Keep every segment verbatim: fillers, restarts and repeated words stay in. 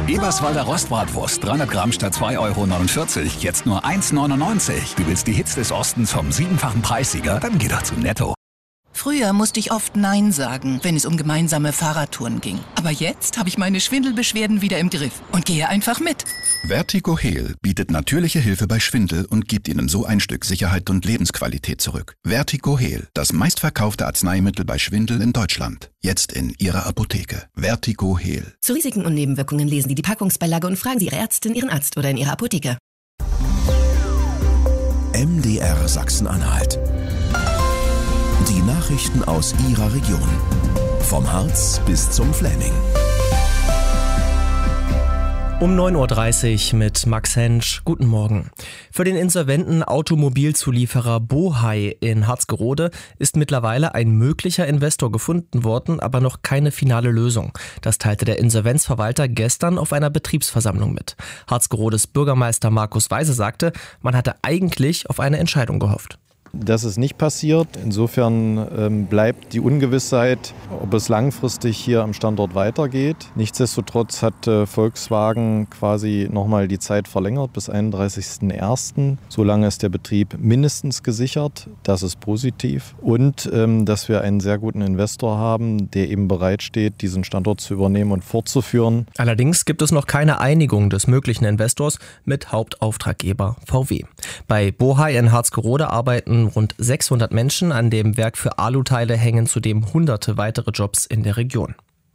Eberswalder Rostbratwurst, dreihundert Gramm statt zwei Euro neunundvierzig, jetzt nur eins neunundneunzig. Du willst die Hits des Ostens vom siebenfachen Preissieger? Dann geh doch zu Netto. Früher musste ich oft Nein sagen, wenn es um gemeinsame Fahrradtouren ging. Aber jetzt habe ich meine Schwindelbeschwerden wieder im Griff und gehe einfach mit. Vertigo Heal bietet natürliche Hilfe bei Schwindel und gibt Ihnen so ein Stück Sicherheit und Lebensqualität zurück. Vertigo Heal, das meistverkaufte Arzneimittel bei Schwindel in Deutschland. Jetzt in Ihrer Apotheke. Vertigo Heal. Zu Risiken und Nebenwirkungen lesen Sie die Packungsbeilage und fragen Sie Ihre Ärztin, Ihren Arzt oder in Ihrer Apotheke. M D R Sachsen-Anhalt. Die Nachrichten aus Ihrer Region. Vom Harz bis zum Fläming. Um neun Uhr dreißig mit Max Hensch. Guten Morgen. Für den insolventen Automobilzulieferer Bohai in Harzgerode ist mittlerweile ein möglicher Investor gefunden worden, aber noch keine finale Lösung. Das teilte der Insolvenzverwalter gestern auf einer Betriebsversammlung mit. Harzgerodes Bürgermeister Markus Weise sagte, man hatte eigentlich auf eine Entscheidung gehofft. Das ist nicht passiert. Insofern ähm, bleibt die Ungewissheit, ob es langfristig hier am Standort weitergeht. Nichtsdestotrotz hat äh, Volkswagen quasi nochmal die Zeit verlängert bis einunddreißigsten ersten Solange ist der Betrieb mindestens gesichert. Das ist positiv. Und ähm, dass wir einen sehr guten Investor haben, der eben bereit steht, diesen Standort zu übernehmen und fortzuführen. Allerdings gibt es noch keine Einigung des möglichen Investors mit Hauptauftraggeber V W. Bei Bohai in Harzgerode arbeiten rund sechshundert Menschen. An dem Werk für Aluteile hängen zudem hunderte weitere Jobs in der Region.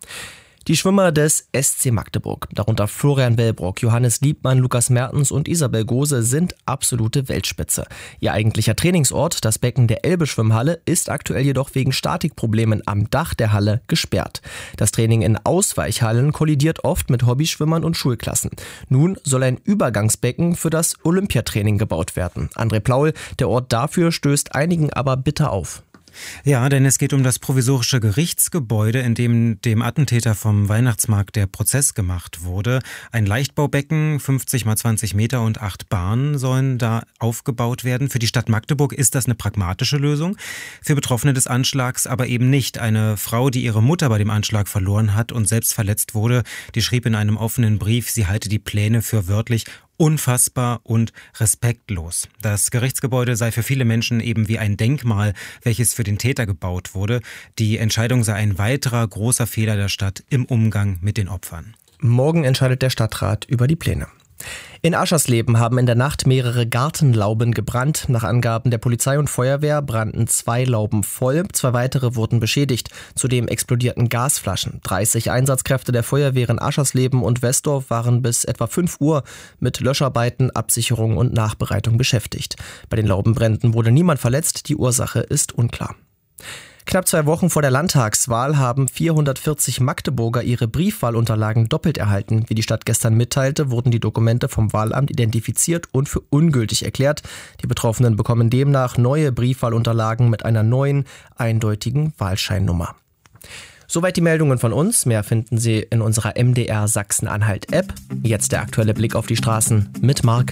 Die Schwimmer des S C Magdeburg, darunter Florian Wellbrock, Johannes Liebmann, Lukas Mertens und Isabel Gose, sind absolute Weltspitze. Ihr eigentlicher Trainingsort, das Becken der Elbe-Schwimmhalle, ist aktuell jedoch wegen Statikproblemen am Dach der Halle gesperrt. Das Training in Ausweichhallen kollidiert oft mit Hobbyschwimmern und Schulklassen. Nun soll ein Übergangsbecken für das Olympiatraining gebaut werden. André Plaul, der Ort dafür stößt einigen aber bitter auf. Ja, denn es geht um das provisorische Gerichtsgebäude, in dem dem Attentäter vom Weihnachtsmarkt der Prozess gemacht wurde. Ein Leichtbaubecken, fünfzig mal zwanzig Meter und acht Bahnen sollen da aufgebaut werden. Für die Stadt Magdeburg ist das eine pragmatische Lösung. Für Betroffene des Anschlags aber eben nicht. Eine Frau, die ihre Mutter bei dem Anschlag verloren hat und selbst verletzt wurde, die schrieb in einem offenen Brief, sie halte die Pläne für wörtlich unfassbar und respektlos. Das Gerichtsgebäude sei für viele Menschen eben wie ein Denkmal, welches für den Täter gebaut wurde. Die Entscheidung sei ein weiterer großer Fehler der Stadt im Umgang mit den Opfern. Morgen entscheidet der Stadtrat über die Pläne. In Aschersleben haben in der Nacht mehrere Gartenlauben gebrannt. Nach Angaben der Polizei und Feuerwehr brannten zwei Lauben voll, zwei weitere wurden beschädigt. Zudem explodierten Gasflaschen. dreißig Einsatzkräfte der Feuerwehr in Aschersleben und Westdorf waren bis etwa fünf Uhr mit Löscharbeiten, Absicherung und Nachbereitung beschäftigt. Bei den Laubenbränden wurde niemand verletzt, die Ursache ist unklar. Knapp zwei Wochen vor der Landtagswahl haben vierhundertvierzig Magdeburger ihre Briefwahlunterlagen doppelt erhalten. Wie die Stadt gestern mitteilte, wurden die Dokumente vom Wahlamt identifiziert und für ungültig erklärt. Die Betroffenen bekommen demnach neue Briefwahlunterlagen mit einer neuen, eindeutigen Wahlscheinnummer. Soweit die Meldungen von uns. Mehr finden Sie in unserer M D R Sachsen-Anhalt-App. Jetzt der aktuelle Blick auf die Straßen mit Marc.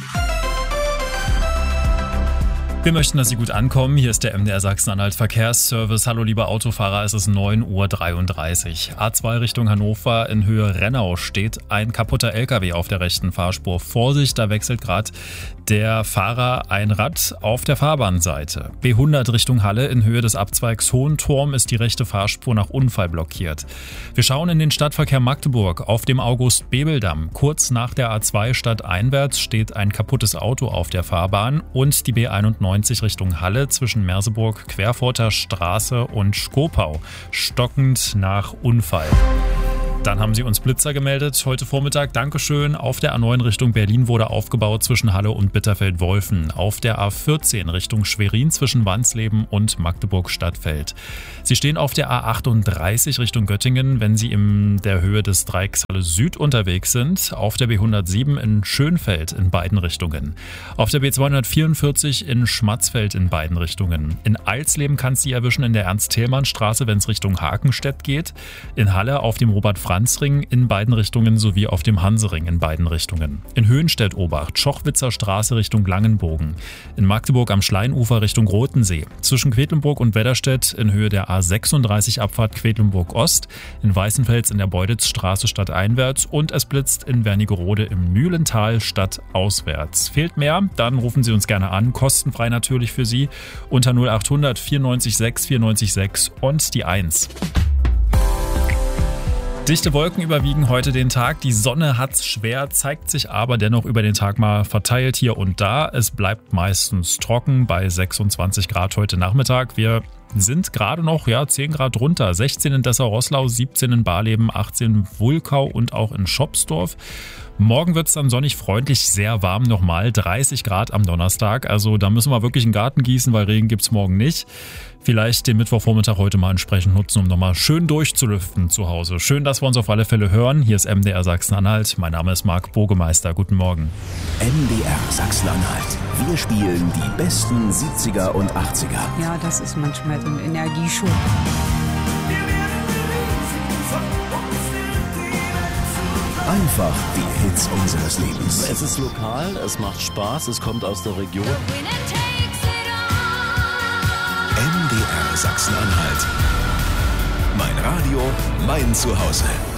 Wir möchten, dass Sie gut ankommen. Hier ist der M D R Sachsen-Anhalt Verkehrsservice. Hallo liebe Autofahrer, es ist neun Uhr dreiunddreißig. A zwei Richtung Hannover in Höhe Rennau steht ein kaputter L K W auf der rechten Fahrspur. Vorsicht, da wechselt gerade der Fahrer ein Rad auf der Fahrbahnseite. B hundert Richtung Halle in Höhe des Abzweigs Hohenturm ist die rechte Fahrspur nach Unfall blockiert. Wir schauen in den Stadtverkehr Magdeburg. Auf dem August-Bebel-Damm, kurz nach der A zwei stadteinwärts, steht ein kaputtes Auto auf der Fahrbahn und die B einundneunzig Richtung Halle zwischen Merseburg, Querfurter Straße und Schkopau, stockend nach Unfall. Dann haben sie uns Blitzer gemeldet heute Vormittag. Dankeschön. Auf der A neun Richtung Berlin wurde aufgebaut zwischen Halle und Bitterfeld-Wolfen. Auf der A vierzehn Richtung Schwerin zwischen Wansleben und Magdeburg-Stadtfeld. Sie stehen auf der A achtunddreißig Richtung Göttingen, wenn Sie in der Höhe des Dreiecks Halle Süd unterwegs sind. Auf der B hundertsieben in Schönfeld in beiden Richtungen. Auf der B zweihundertvierundvierzig in Schmatzfeld in beiden Richtungen. In Alsleben kann es Sie erwischen in der Ernst-Thälmann-Straße, wenn es Richtung Hakenstedt geht. In Halle auf dem Robert Franzring in beiden Richtungen sowie auf dem Hansering in beiden Richtungen. In Höhenstedt Obacht, Schochwitzer Straße Richtung Langenbogen. In Magdeburg am Schleinufer Richtung Rotensee. Zwischen Quedlinburg und Wedderstedt in Höhe der A sechsunddreißig Abfahrt Quedlinburg Ost. In Weißenfels in der Beuditzstraße stadteinwärts und es blitzt in Wernigerode im Mühlental stadtauswärts. Fehlt mehr? Dann rufen Sie uns gerne an, kostenfrei natürlich für Sie, unter null achthundert vierundneunzig sechs vierundneunzig sechs und die eins. Dichte Wolken überwiegen heute den Tag. Die Sonne hat's schwer, zeigt sich aber dennoch über den Tag mal verteilt hier und da. Es bleibt meistens trocken bei sechsundzwanzig Grad heute Nachmittag. Wir sind gerade noch ja, zehn Grad runter. sechzehn in Dessau-Roßlau, siebzehn in Barleben, achtzehn in Wulkau und auch in Schopsdorf. Morgen wird es dann sonnig freundlich, sehr warm nochmal, dreißig Grad am Donnerstag. Also da müssen wir wirklich einen Garten gießen, weil Regen gibt's morgen nicht. Vielleicht den Mittwochvormittag heute mal entsprechend nutzen, um nochmal schön durchzulüften zu Hause. Schön, dass wir uns auf alle Fälle hören. Hier ist M D R Sachsen-Anhalt. Mein Name ist Marc Bogemeister. Guten Morgen. M D R Sachsen-Anhalt. Wir spielen die besten siebziger und achtziger. Ja, das ist manchmal so ein Energieschub. Einfach die Hits unseres Lebens. Es ist lokal, es macht Spaß, es kommt aus der Region. M D R Sachsen-Anhalt. Mein Radio, mein Zuhause.